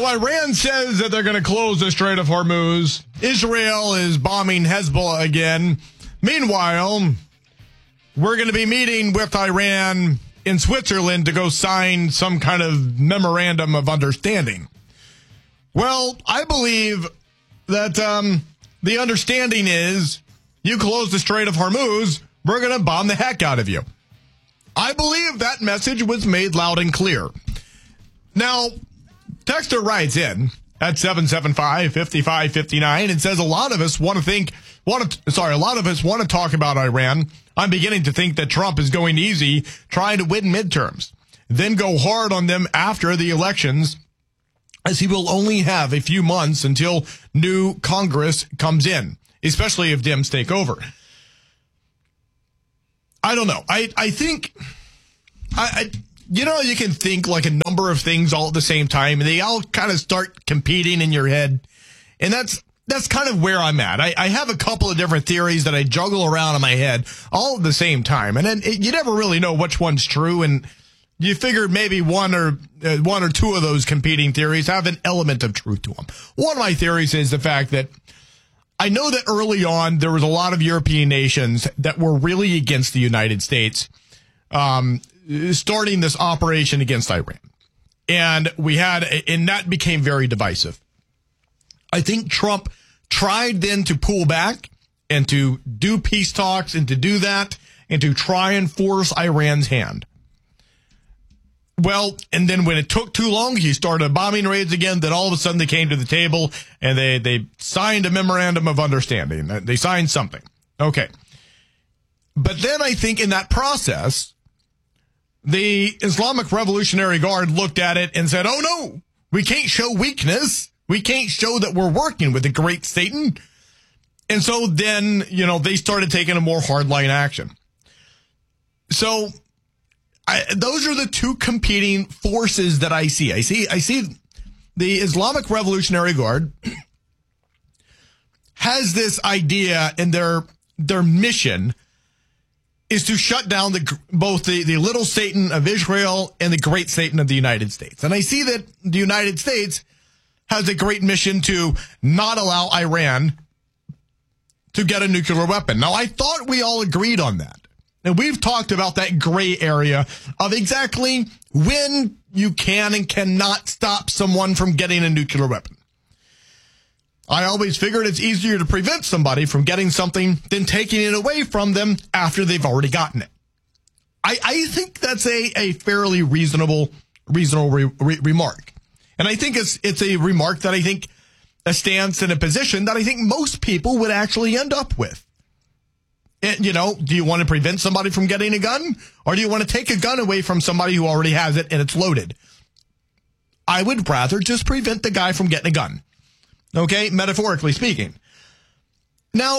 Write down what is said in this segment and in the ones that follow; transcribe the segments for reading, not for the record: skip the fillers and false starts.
So Iran says that they're going to close the Strait of Hormuz. Israel is bombing Hezbollah again. Meanwhile, we're going to be meeting with Iran in Switzerland to go sign some kind of memorandum of understanding. Well, I believe that the understanding is you close the Strait of Hormuz, we're going to bomb the heck out of you. I believe that message was made loud and clear. Now, Texter writes in at 775-5559 and says a lot of us want to talk about Iran. I'm beginning to think that Trump is going easy trying to win midterms, then go hard on them after the elections, as he will only have a few months until new Congress comes in, especially if Dems take over. I don't know. I think you can think like a number of things all at the same time, and they all kind of start competing in your head. And that's kind of where I'm at. I have a couple of different theories that I juggle around in my head all at the same time. And then you never really know which one's true. And you figure maybe one or two of those competing theories have an element of truth to them. One of my theories is the fact that I know that early on there was a lot of European nations that were really against the United States starting this operation against Iran. And that became very divisive. I think Trump tried then to pull back and to do peace talks and to do that and to try and force Iran's hand. Well, and then when it took too long, he started bombing raids again. Then all of a sudden they came to the table and they signed a memorandum of understanding. They signed something. Okay. But then I think in that process, the Islamic Revolutionary Guard looked at it and said, oh no, we can't show weakness. We can't show that we're working with the great Satan. And so then, they started taking a more hardline action. So those are the two competing forces that I see. I see the Islamic Revolutionary Guard has this idea, and their mission is to shut down both the little Satan of Israel and the great Satan of the United States. And I see that the United States has a great mission to not allow Iran to get a nuclear weapon. Now, I thought we all agreed on that. And we've talked about that gray area of exactly when you can and cannot stop someone from getting a nuclear weapon. I always figured it's easier to prevent somebody from getting something than taking it away from them after they've already gotten it. I think that's a fairly reasonable remark. And I think it's a remark that I think a stance in a position that I think most people would actually end up with. And, do you want to prevent somebody from getting a gun? Or do you want to take a gun away from somebody who already has it and it's loaded? I would rather just prevent the guy from getting a gun. Okay, metaphorically speaking. Now,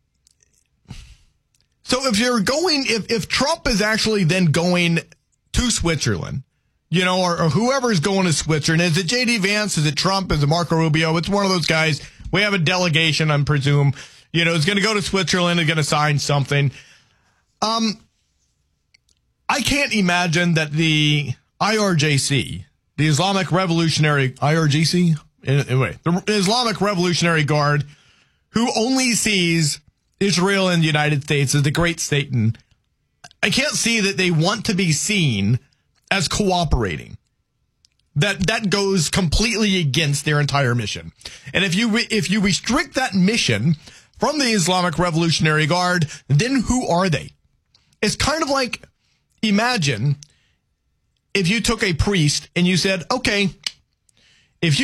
so if Trump is actually then going to Switzerland, or whoever's going to Switzerland, is it J.D. Vance? Is it Trump? Is it Marco Rubio? It's one of those guys. We have a delegation, I presume. Is going to go to Switzerland and going to sign something. I can't imagine that the IRGC, the Islamic Revolutionary IRGC, anyway, the Islamic Revolutionary Guard, who only sees Israel and the United States as the great Satan, I can't see that they want to be seen as cooperating. That goes completely against their entire mission. And if you restrict that mission from the Islamic Revolutionary Guard, then who are they? It's kind of like, imagine if you took a priest and you said, okay, if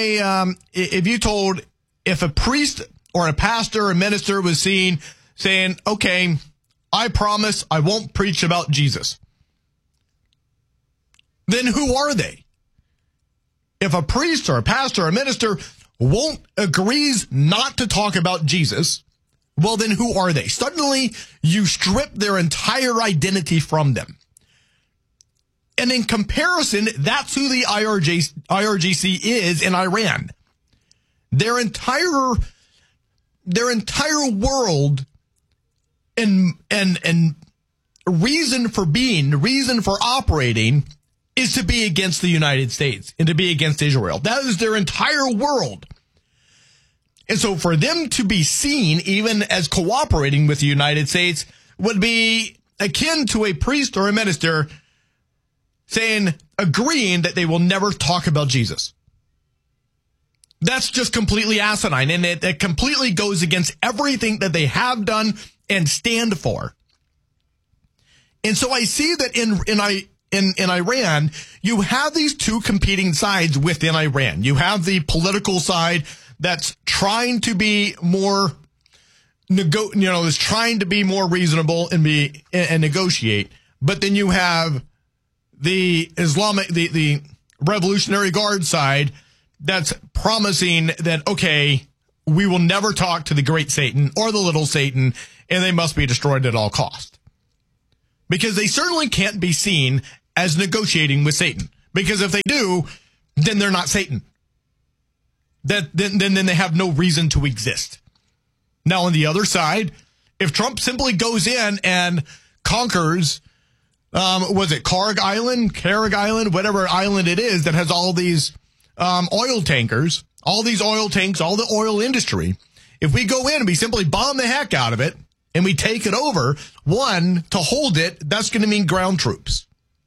a priest or a pastor or minister was saying, okay, I promise I won't preach about Jesus, then who are they? If a priest or a pastor or a minister agrees not to talk about Jesus, well, then who are they? Suddenly, you strip their entire identity from them. And in comparison, that's who the IRGC is in Iran. Their entire world and reason for being, reason for operating is to be against the United States and to be against Israel. That is their entire world. And so for them to be seen even as cooperating with the United States would be akin to a priest or a minister agreeing that they will never talk about Jesus. That's just completely asinine, and it completely goes against everything that they have done and stand for. And so I see that in Iran, you have these two competing sides within Iran. You have the political side that's trying to be more, is trying to be more reasonable and negotiate. But then you have the the Revolutionary Guard side that's promising that, okay, we will never talk to the great Satan or the little Satan, and they must be destroyed at all costs. Because they certainly can't be seen as negotiating with Satan. Because if they do, then they're not Satan. Then they have no reason to exist. Now, on the other side, if Trump simply goes in and conquers, was it Carrig Island, whatever island it is that has all these oil tankers, all these oil tanks, all the oil industry. If we go in and we simply bomb the heck out of it and we take it over, to hold it, that's going to mean ground troops.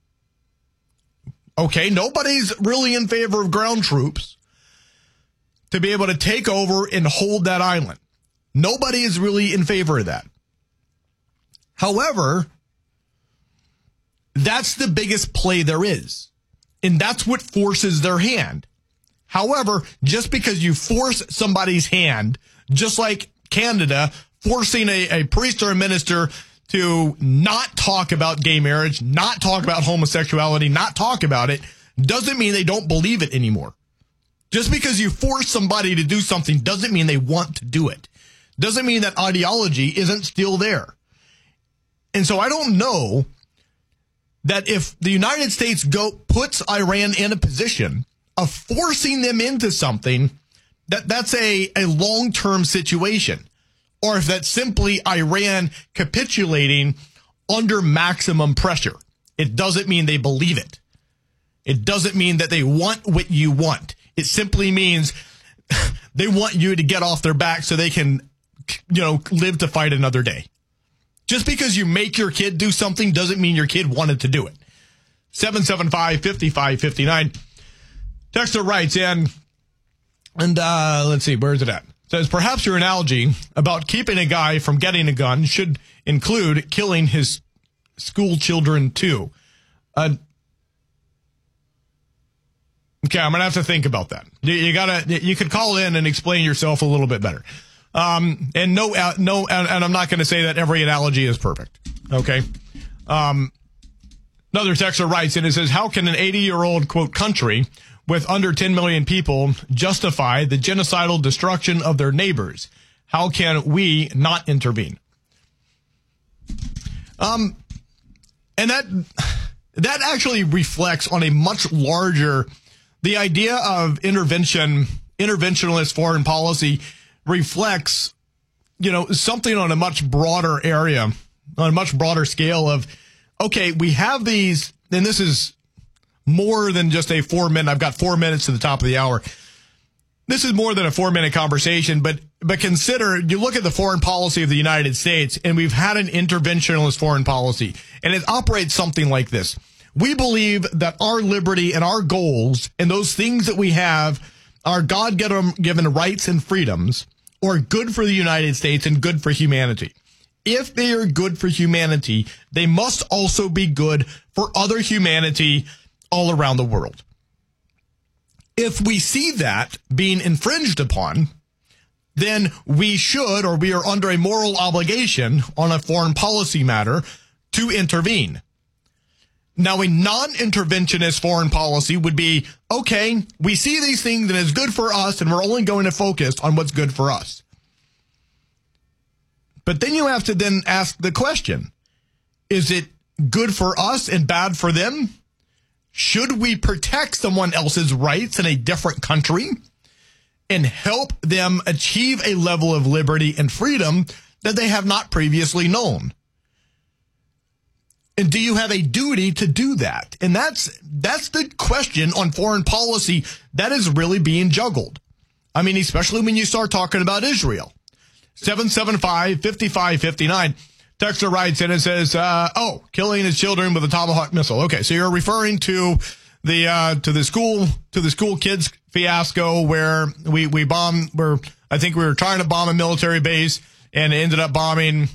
Okay, nobody's really in favor of ground troops to be able to take over and hold that island. Nobody is really in favor of that. However, that's the biggest play there is. And that's what forces their hand. However, just because you force somebody's hand, just like Canada forcing a priest or a minister to not talk about gay marriage, not talk about homosexuality, not talk about it, doesn't mean they don't believe it anymore. Just because you force somebody to do something doesn't mean they want to do it. Doesn't mean that ideology isn't still there. And so I don't know that if the United States puts Iran in a position of forcing them into something, that's a long-term situation. Or if that's simply Iran capitulating under maximum pressure. It doesn't mean they believe it. It doesn't mean that they want what you want. It simply means they want you to get off their back so they can, live to fight another day. Just because you make your kid do something doesn't mean your kid wanted to do it. 775-5559. Texter writes in, and let's see, where is it at? Says, perhaps your analogy about keeping a guy from getting a gun should include killing his school children too. Okay, I'm gonna have to think about that. You could call in and explain yourself a little bit better. And I'm not going to say that every analogy is perfect. Okay. Another texter writes in and says, how can an 80-year-old, quote, country with under 10 million people justify the genocidal destruction of their neighbors? How can we not intervene? And that actually reflects on a much larger, the idea of interventionist foreign policy reflects, something on a much broader area, on a much broader scale of, okay, we have these, and this is more than just a 4-minute, I've got 4 minutes to the top of the hour. This is more than a 4-minute conversation, but consider, you look at the foreign policy of the United States, and we've had an interventionist foreign policy, and it operates something like this. We believe that our liberty and our goals and those things that we have are God-given rights and freedoms, or good for the United States and good for humanity. If they are good for humanity, they must also be good for other humanity all around the world. If we see that being infringed upon, then we should, or we are under a moral obligation on a foreign policy matter to intervene. Now, a non-interventionist foreign policy would be, okay, we see these things and it's good for us, and we're only going to focus on what's good for us. But then you have to then ask the question, is it good for us and bad for them? Should we protect someone else's rights in a different country and help them achieve a level of liberty and freedom that they have not previously known? And do you have a duty to do that? And that's the question on foreign policy that is really being juggled. I mean, especially when you start talking about Israel. 775-5559. Texter writes in and says, killing his children with a Tomahawk missile. Okay, so you're referring to the school kids fiasco where we bombed, where I think we were trying to bomb a military base and ended up bombing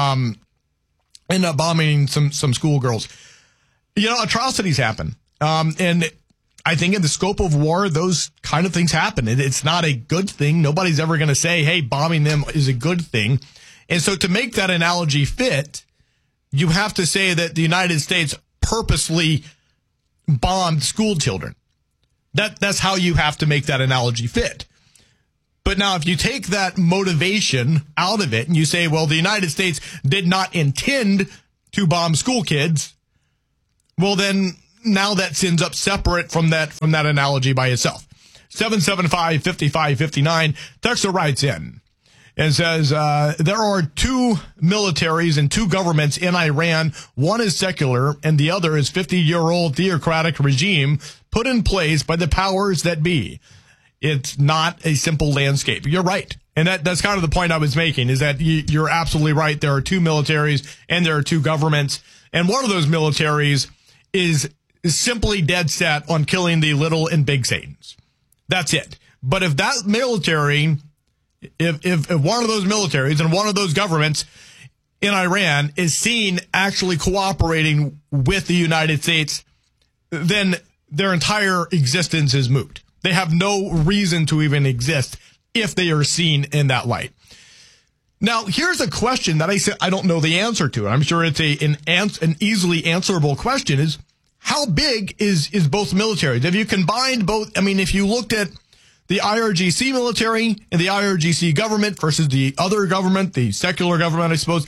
some schoolgirls. You know, atrocities happen. And I think in the scope of war, those kind of things happen. It's not a good thing. Nobody's ever going to say, hey, bombing them is a good thing. And so to make that analogy fit, you have to say that the United States purposely bombed school children. That's how you have to make that analogy fit. But now if you take that motivation out of it and you say, well, the United States did not intend to bomb school kids, well, then now that sends up separate from that analogy by itself. 775-5559. Texter writes in and says, there are two militaries and two governments in Iran. One is secular and the other is 50-year-old theocratic regime put in place by the powers that be. It's not a simple landscape. You're right. And that's kind of the point I was making, is that you're absolutely right. There are two militaries and there are two governments. And one of those militaries is simply dead set on killing the little and big Satans. That's it. But if that military, if one of those militaries and one of those governments in Iran is seen actually cooperating with the United States, then their entire existence is moot. They have no reason to even exist if they are seen in that light. Now, here's a question that I said I don't know the answer to. I'm sure it's an easily answerable question, is how big is both militaries? Have you combined both? I mean, if you looked at the IRGC military and the IRGC government versus the other government, the secular government, I suppose,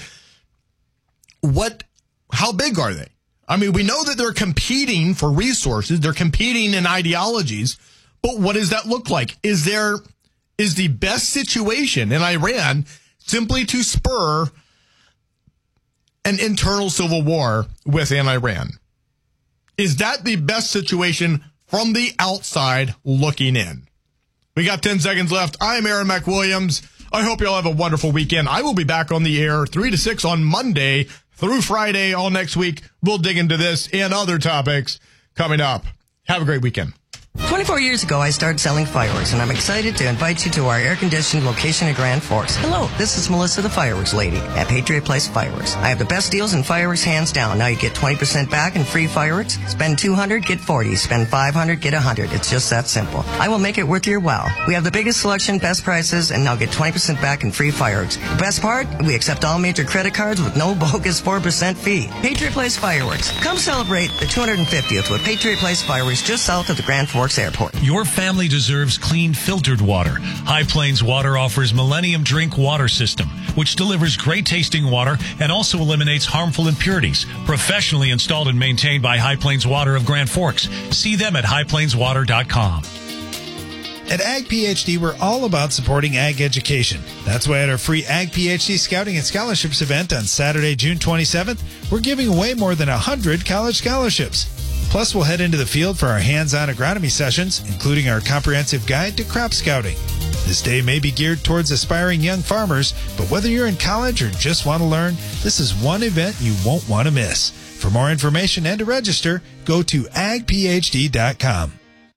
how big are they? I mean, we know that they're competing for resources. They're competing in ideologies. But what does that look like? Is the best situation in Iran simply to spur an internal civil war within Iran? Is that the best situation from the outside looking in? We got 10 seconds left. I'm Aaron McWilliams. I hope you all have a wonderful weekend. I will be back on the air 3 to 6 on Monday through Friday all next week. We'll dig into this and other topics coming up. Have a great weekend. 24 years ago, I started selling fireworks, and I'm excited to invite you to our air-conditioned location in Grand Forks. Hello, this is Melissa, the fireworks lady at Patriot Place Fireworks. I have the best deals in fireworks, hands down. Now you get 20% back in free fireworks. Spend $200, get $40. Spend $500, get $100. It's just that simple. I will make it worth your while. We have the biggest selection, best prices, and now get 20% back in free fireworks. The best part? We accept all major credit cards with no bogus 4% fee. Patriot Place Fireworks. Come celebrate the 250th with Patriot Place Fireworks just south of the Grand Forks Airport. Your family deserves clean, filtered water. High Plains Water offers Millennium Drink Water System, which delivers great tasting water and also eliminates harmful impurities. Professionally installed and maintained by High Plains Water of Grand Forks. See them at highplainswater.com. At Ag PhD, we're all about supporting ag education. That's why at our free Ag PhD Scouting and Scholarships event on Saturday, June 27th, we're giving away more than 100 college scholarships. Plus, we'll head into the field for our hands-on agronomy sessions, including our comprehensive guide to crop scouting. This day may be geared towards aspiring young farmers, but whether you're in college or just want to learn, this is one event you won't want to miss. For more information and to register, go to agphd.com.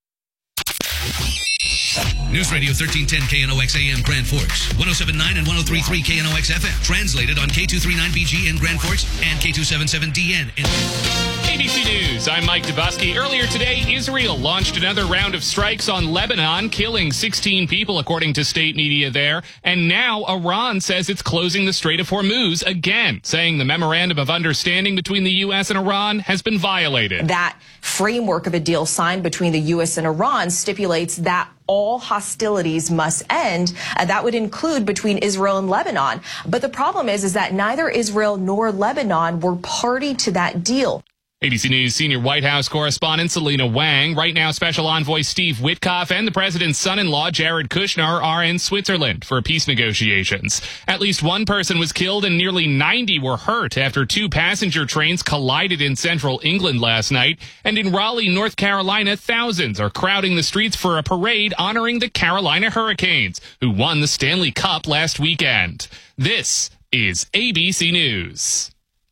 News Radio 1310 KNOX AM Grand Forks, 107.9 and 103.3 KNOX FM. Translated on K239BG in Grand Forks and K277DN in ABC News, I'm Mike Dubusky. Earlier today, Israel launched another round of strikes on Lebanon, killing 16 people, according to state media there. And now Iran says it's closing the Strait of Hormuz again, saying the memorandum of understanding between the U.S. and Iran has been violated. That framework of a deal signed between the U.S. and Iran stipulates that all hostilities must end. That would include between Israel and Lebanon. But the problem is that neither Israel nor Lebanon were party to that deal. ABC News senior White House correspondent Selena Wang. Right now, Special Envoy Steve Witkoff and the president's son-in-law Jared Kushner are in Switzerland for peace negotiations. At least one person was killed and nearly 90 were hurt after two passenger trains collided in central England last night. And in Raleigh, North Carolina, thousands are crowding the streets for a parade honoring the Carolina Hurricanes, who won the Stanley Cup last weekend. This is ABC News.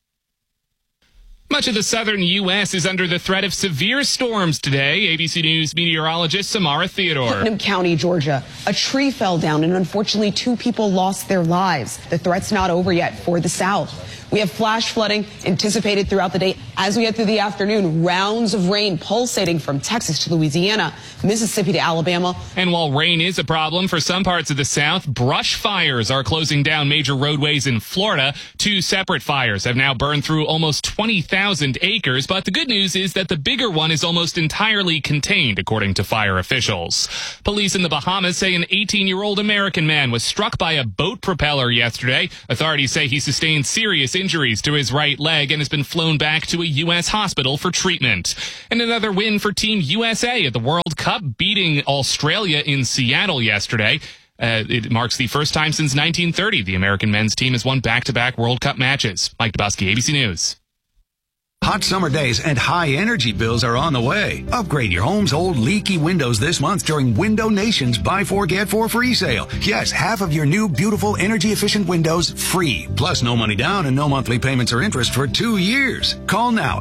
Much of the southern U.S. is under the threat of severe storms today. ABC News meteorologist Samara Theodore. Putnam County, Georgia. A tree fell down and unfortunately 2 people lost their lives. The threat's not over yet for the South. We have flash flooding anticipated throughout the day. As we get through the afternoon, rounds of rain pulsating from Texas to Louisiana, Mississippi to Alabama. And while rain is a problem for some parts of the South, brush fires are closing down major roadways in Florida. 2 separate fires have now burned through almost 20,000 acres. But the good news is that the bigger one is almost entirely contained, according to fire officials. Police in the Bahamas say an 18-year-old American man was struck by a boat propeller yesterday. Authorities say he sustained serious injuries to his right leg and has been flown back to a U.S. hospital for treatment. And another win for Team USA at the World Cup, beating Australia in Seattle yesterday. It marks the first time since 1930 the American men's team has won back-to-back World Cup matches. Mike Dubosky, ABC News. Hot summer days and high energy bills are on the way. Upgrade your home's old leaky windows this month during Window Nation's Buy 4 Get 4 free sale. Yes, half of your new beautiful energy efficient windows free. Plus no money down and no monthly payments or interest for 2 years. Call now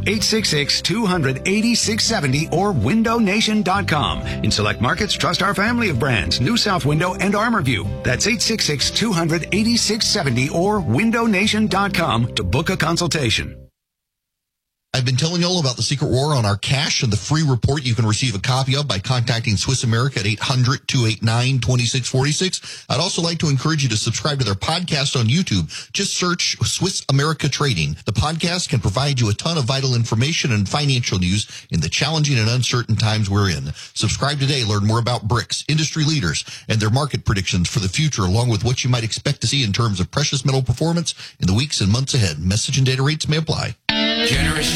866-200-8670 or windownation.com. In select markets, trust our family of brands, New South Window and ArmorView. That's 866-200-8670 or windownation.com to book a consultation. I've been telling you all about the Secret War on our cash and the free report you can receive a copy of by contacting Swiss America at 800-289-2646. I'd also like to encourage you to subscribe to their podcast on YouTube. Just search Swiss America Trading. The podcast can provide you a ton of vital information and financial news in the challenging and uncertain times we're in. Subscribe today. Learn more about BRICS, industry leaders, and their market predictions for the future, along with what you might expect to see in terms of precious metal performance in the weeks and months ahead. Message and data rates may apply. Generous